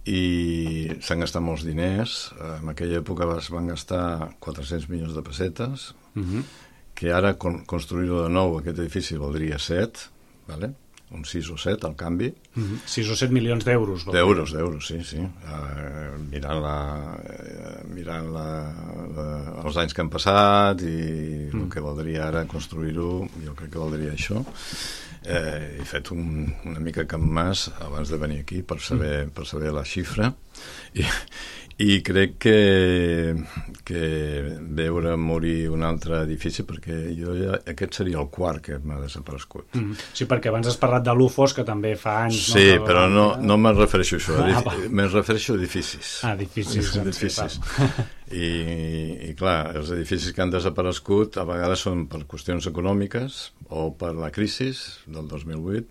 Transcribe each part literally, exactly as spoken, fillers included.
i s'han gastat molts diners. En aquella època es van gastar quatre-cents milions de pessetes, uh-huh. que ara con- construir-ho de nou, aquest edifici, valdria set, vale? Un sis o set al canvi. Uh-huh. sis o set milions d'euros. D'euros, d'euros, sí, sí. Uh, mirant la, uh, mirant la, la, els anys que han passat i uh-huh. el que valdria ara construir-ho, jo crec que valdria això. Eh, he fet un, una mica camp mas abans de venir aquí per saber, mm. per saber la xifra i, i crec que, que veure morir un altre edifici, perquè jo ja, aquest seria el quart que m'ha desaparegut. Mm. Sí, perquè abans has parlat de l'U F O S, que també fa anys... Sí, no? però no, no me'n refereixo a això, ah, me'n refereixo a edificis. Ah, edificis. edificis. I, I clar, els edificis que han desaparegut a vegades són per qüestions econòmiques o per la crisi del dos mil vuit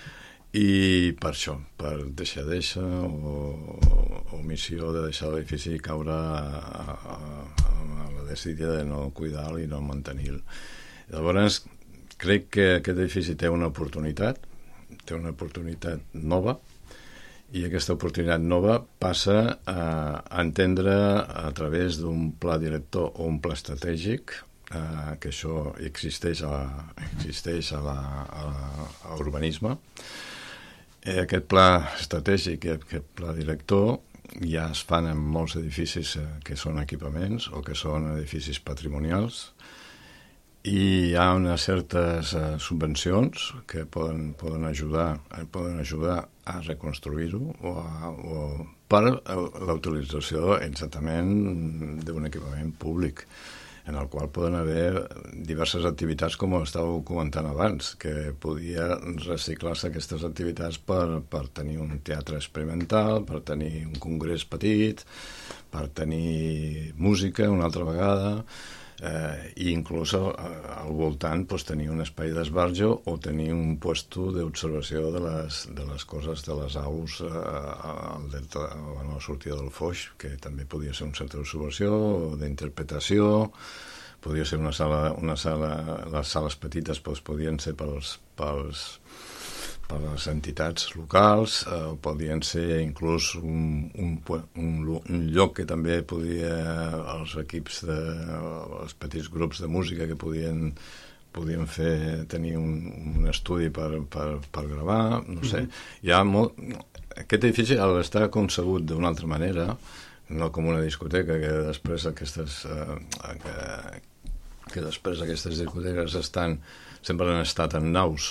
i per això, per deixar-deixa o, o omissió de deixar l'edifici caure a, a, a la decisió de no cuidar-lo i no mantenir-lo. Llavors, crec que aquest edifici té una oportunitat, té una oportunitat nova, i aquesta oportunitat nova passa a entendre a través d'un pla director o un pla estratègic, eh, que això existeix a, existeix a, la, a, la, a urbanisme. Eh, aquest pla estratègic i aquest pla director ja es fan en molts edificis eh, que són equipaments o que són edificis patrimonials, i hi ha unes certes uh, subvencions que poden, poden, ajudar, poden ajudar a reconstruir-ho o, a, o per la utilització exactament d'un equipament públic en el qual poden haver diverses activitats, com estàveu comentant abans, que podia reciclar-se aquestes activitats per, per tenir un teatre experimental, per tenir un congrés petit, per tenir música una altra vegada, Eh, i inclús al, al voltant pues, tenir un espai d'esbarjo o tenir un puesto d'observació de les, de les coses de les aus eh, al delta, a la sortida del Foix, que també podia ser un centre d'observació o d'interpretació, podia ser una sala, una sala, les sales petites pues, podien ser pels, pels per les entitats locals, eh, podien ser inclús un, un, un, un lloc que també podia, els equips de, els petits grups de música que podien, podien fer, tenir un, un estudi per, per, per gravar, no sé. Mm-hmm. Hi ha molt, aquest edifici ha d'estar concebut d'una altra manera, no com una discoteca que després aquestes eh, que, que després aquestes discoteques estan sempre han estat en naus,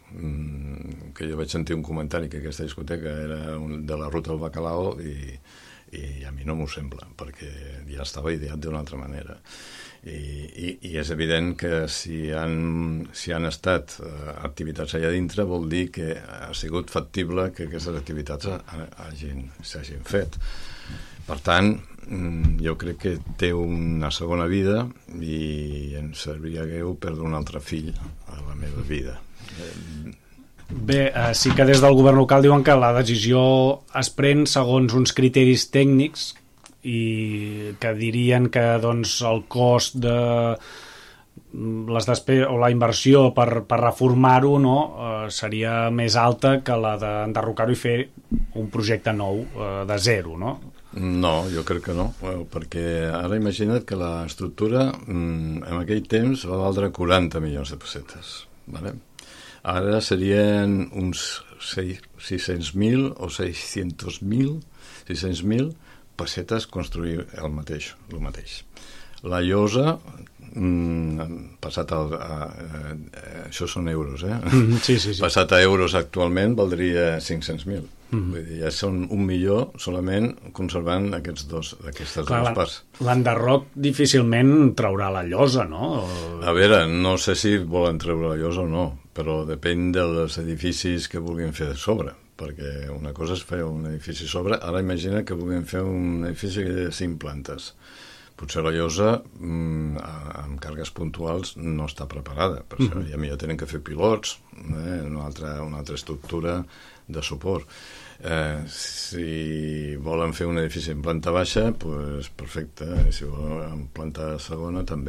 que jo vaig sentir un comentari que aquesta discoteca era de la ruta del Bacalao i, i a mi no m'ho sembla, perquè ja estava ideat d'una altra manera. I, i, i és evident que si han, si han estat uh, activitats allà dintre vol dir que ha sigut factible que aquestes activitats hagin, s'hagin fet. Per tant, jo crec que té una segona vida i em serviria greu perdre un altre fill a la meva vida. Bé, eh, sí que des del govern local diuen que la decisió es pren segons uns criteris tècnics i que dirien que doncs, el cost de les despe- o la inversió per, per reformar-ho no, eh, seria més alta que la d'enderrocar-ho i fer un projecte nou eh, de zero, no? No, jo crec que no, perquè ara imagina't que l'estructura en aquell temps va valdre quaranta milions de pessetes, vale? Ara serien uns sis-cents mil o sis-cents mil sis-cents mil pessetes construir el mateix, el mateix. La llosa, mm, passat a, a, a, això són euros, eh? Mm, sí, sí, sí. Passat a euros actualment valdria cinc-cents mil. Mm. Vull dir, ja són un milió solament conservant aquests dos, aquestes Clar, dues parts. L'enderroc difícilment traurà la llosa, no? O... A veure, no sé si volen treure la llosa o no, però depèn dels edificis que vulguin fer de sobre, perquè una cosa és fer un edifici sobre, ara imagina que vulguin fer un edifici de cinc plantes. Potser la llosa, mmm, amb càrregues puntuals, no està preparada. Per això, mm-hmm. I a millor tenen que fer pilots, eh, una, altra, una altra estructura de suport. Eh, si volen fer un edifici en planta baixa, pues perfecte. Si volen en planta segona, també.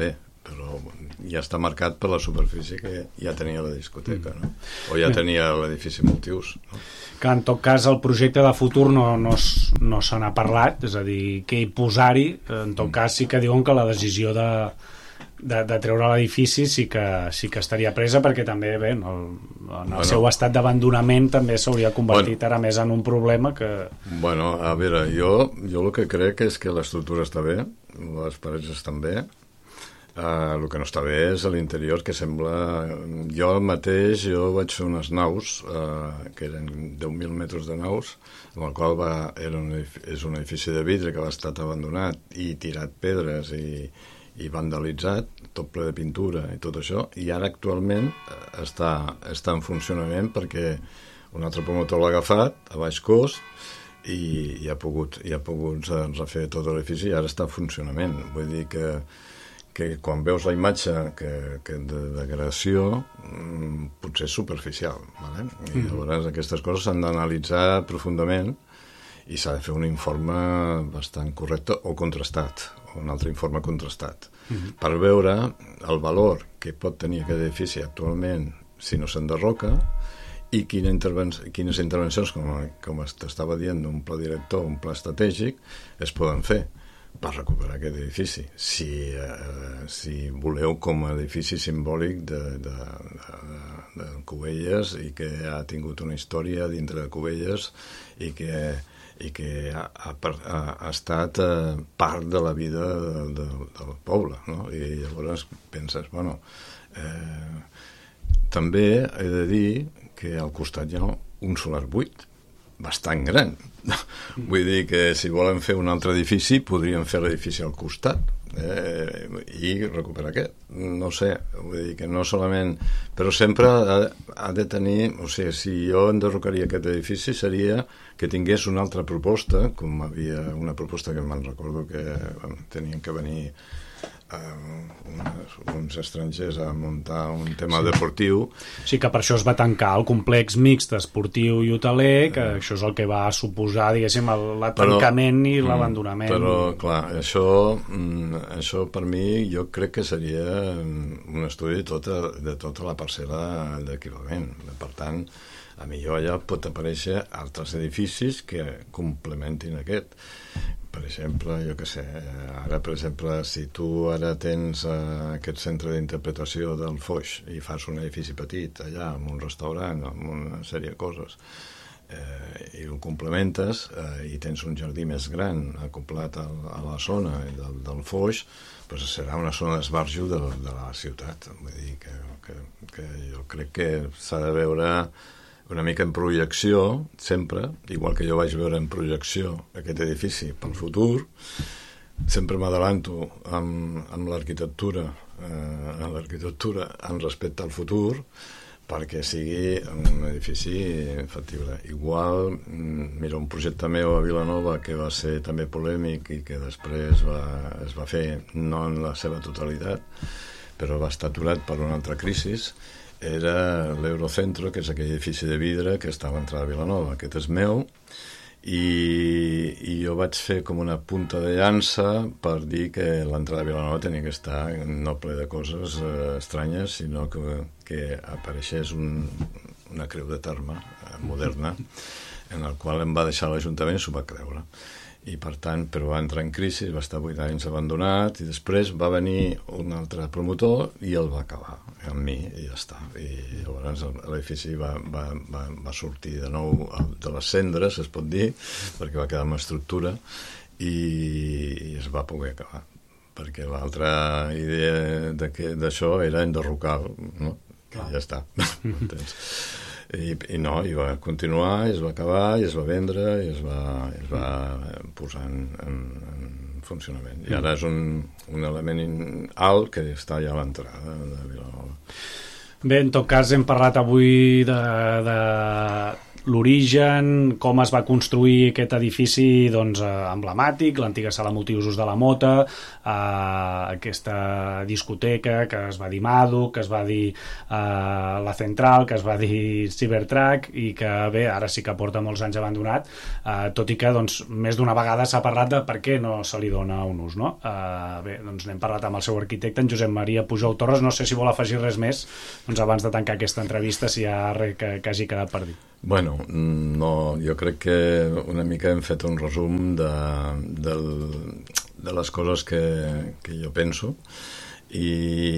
però ja està marcat per la superfície que ja tenia la discoteca, no? O ja tenia l'edifici multiús, no? Que en tot cas el projecte de futur no, no, no se n'ha parlat, és a dir, què hi posar-hi. En tot cas sí que diuen que la decisió de, de, de treure l'edifici sí que, sí que estaria presa, perquè també bé, en el, en el bueno, seu estat d'abandonament també s'hauria convertit bueno, ara més en un problema que... Bueno, a veure, jo, jo el que crec és que l'estructura està bé, les parets estan bé. Uh, el que no està bé és a l'interior, que sembla... Jo mateix jo vaig fer unes naus, uh, que eren deu mil metres de naus, en el qual va, era un edifici, és un edifici de vidre que va estar abandonat i tirat pedres i, i vandalitzat, tot ple de pintura i tot això, i ara actualment està, està en funcionament perquè un altre promotor l'ha agafat a baix cost i, i ha pogut, i ha pogut refer tot l'edifici i ara està en funcionament. Vull dir que que quan veus la imatge que, que de degradació mmm, potser és superficial, ¿vale? I llavors aquestes coses s'han d'analitzar profundament i s'ha de fer un informe bastant correcte o contrastat, o un altre informe contrastat, mm-hmm. per veure el valor que pot tenir aquest edifici actualment si no s'enderroca i quina interven quines intervencions, com, com t'estava dient, d'un pla director, un pla estratègic, es poden fer per recuperar aquest edifici, si, eh, si voleu com a edifici simbòlic de, de, de, de Cubelles i que ha tingut una història dintre de Cubelles i que, i que ha, ha, ha estat eh, part de la vida de, de, del poble, no? I llavors penses, bueno, eh, també he de dir que al costat hi ha un solar buit, bastant gran. Vull dir que si volen fer un altre edifici podrien fer l'edifici al costat eh, i recuperar aquest. No sé, vull dir que no solament... Però sempre ha, ha de tenir... O sigui, si jo enderrocaria aquest edifici seria que tingués una altra proposta, com havia una proposta que me'n recordo que bueno, tenien que venir Uh, uns, uns estrangers a muntar un tema sí. deportiu. Sí, que per això es va tancar el complex mixt esportiu i hoteler, que uh, això és el que va suposar, diguéssim, el, el tancament i l'abandonament. Però, clar, això, això per mi jo crec que seria un estudi de tota, de tota la parcel·la d'equipament. Per tant, a millor allà pot aparèixer altres edificis que complementin aquest. Per exemple, jo què sé, ara, per exemple, si tu ara tens uh, aquest centre d'interpretació del Foix i fas un edifici petit allà, amb un restaurant, amb una sèrie de coses, eh, i ho complementes eh, i tens un jardí més gran acoplat a, a la zona del, del Foix, doncs serà una zona d'esbarjo de, de la ciutat. Vull dir que, que, que jo crec que s'ha de veure una mica en projecció, sempre, igual que jo vaig veure en projecció aquest edifici pel futur, sempre m'adavanto amb, amb l'arquitectura, eh, en l'arquitectura en respecte al futur, perquè sigui un edifici factible. Igual, mira, un projecte meu a Vilanova que va ser també polèmic i que després va, es va fer no en la seva totalitat, però va estar aturat per una altra crisi, era l'Eurocentro, que és aquell edifici de vidre que estava a l'entrada de Vilanova. Aquest és meu i, i jo vaig fer com una punta de llança per dir que l'entrada de Vilanova tenia que estar no ple de coses eh, estranyes, sinó que, que apareixés un, una creu de terme eh, moderna, en el qual em va deixar l'Ajuntament i s'ho va creure. I per tant, però va entrar en crisi, va estar vuit anys abandonat i després va venir un altre promotor i el va acabar amb mi i ja està. I llavors l'edifici va, va, va, va sortir de nou de les cendres, es pot dir, perquè va quedar amb estructura i, i es va poder acabar. Perquè l'altra idea d'això era enderrocar, no? Que ja està. I, i no, i va continuar, i es va acabar, i es va vendre, i es va, es va posar en, en, en funcionament. I ara és un, un element alt que està ja a l'entrada de Vilanova. Bé, en tot cas hem parlat avui de, de l'origen, com es va construir aquest edifici doncs, emblemàtic, l'antiga sala multiusos de la Mota, eh, aquesta discoteca que es va dir Madu, que es va dir eh, La Central, que es va dir Cybertruck i que bé, ara sí que porta molts anys abandonat, eh, tot i que doncs, més d'una vegada s'ha parlat de per què no se li dona un ús, no? Eh, bé, doncs n'hem parlat amb el seu arquitecte, en Josep Maria Pujol Torres. No sé si vol afegir res més doncs abans de tancar aquesta entrevista, si hi ha res que, que hagi quedat per dir. Bueno, no, jo crec que una mica hem fet un resum de, de, de les coses que, que jo penso i,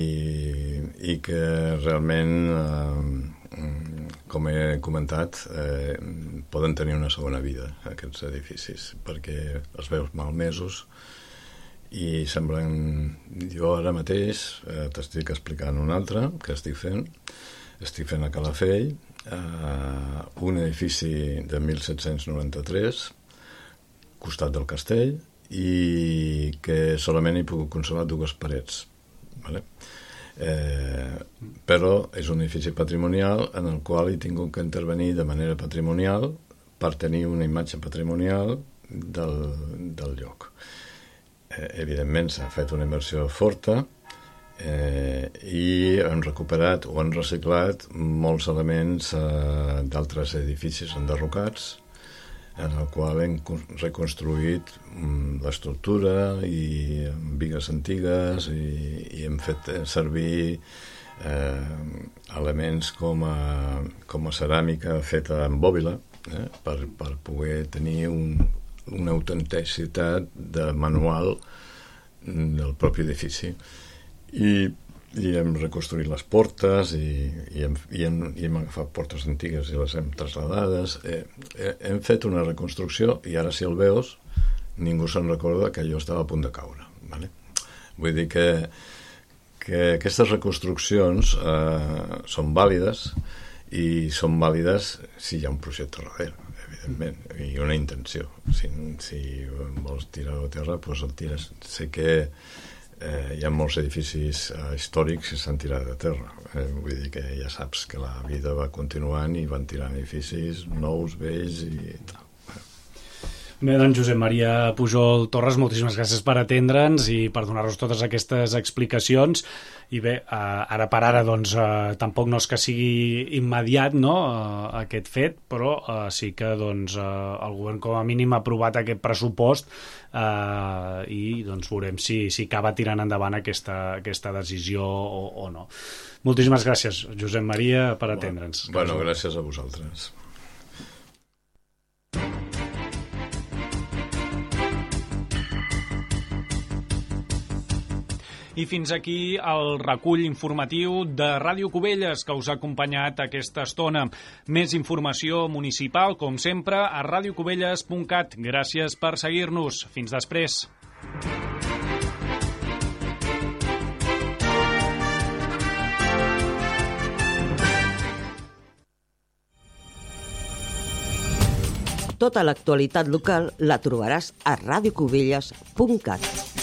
i que realment, eh, com he comentat, eh, poden tenir una segona vida aquests edificis, perquè els veus malmesos i semblen... Jo ara mateix eh, t'estic explicant un altre que estic fent. Estic fent a Calafell, eh, un edifici de mil set-cents noranta-tres, costat del castell, i que solament he pogut conservar dues parets. Vale? Eh, però és un edifici patrimonial en el qual he tingut que intervenir de manera patrimonial per tenir una imatge patrimonial del, del lloc. Eh, evidentment s'ha fet una inversió forta eh, i han recuperat o han reciclat molts elements eh, d'altres edificis enderrocats en el qual hem reconstruït mm, l'estructura i amb bigues antigues i, i hem fet servir eh, elements com a, com a ceràmica feta en bòbila eh, per, per poder tenir un una autenticitat de manual del propi edifici i, i hem reconstruït les portes i, i, hem, i, hem, i hem agafat portes antigues i les hem trasladades eh, eh, hem fet una reconstrucció i ara si el veus ningú se'n recorda que allò estava a punt de caure, vale? Vull dir que, que aquestes reconstruccions eh, són vàlides i són vàlides si hi ha un projecte darrere, evidentment, i una intenció. Si, si vols tirar-ho a terra, doncs el tires. Sé que eh, hi ha molts edificis eh, històrics que s'han tirat a terra. Eh, vull dir que ja saps que la vida va continuant i van tirant edificis nous, vells i tal. Bé, doncs Josep Maria Pujol Torres, moltíssimes gràcies per atendre'ns i per donar-nos totes aquestes explicacions. I bé, eh, ara per ara doncs eh, tampoc no és que sigui immediat, no?, eh, aquest fet, però eh, sí que doncs eh, el govern com a mínim ha aprovat aquest pressupost eh, i doncs veurem si, si acaba tirant endavant aquesta, aquesta decisió o, o no. Moltíssimes gràcies, Josep Maria, per atendre'ns. Bueno, bueno, gràcies a vosaltres. I fins aquí el recull informatiu de Ràdio Cubelles que us ha acompanyat aquesta estona. Més informació municipal, com sempre, a radiocubelles punt cat. Gràcies per seguir-nos. Fins després. Tota l'actualitat local la trobaràs a radiocubelles punt cat.